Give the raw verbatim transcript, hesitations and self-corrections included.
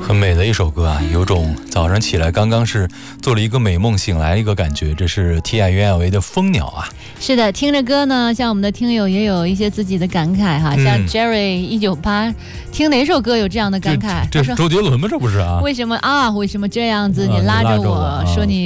很美的一首歌啊，有种早上起来刚刚是做了一个美梦醒来一个感觉。这是 T I U N L A 的蜂鸟啊。 是的，听着歌呢，像我们的听友也有一些自己的感慨哈，嗯、像 Jerry 一九八听哪首歌有这样的感慨？ 这是周杰伦吗？这不是啊？ 为什么啊？为什么这样子？你拉着我说你。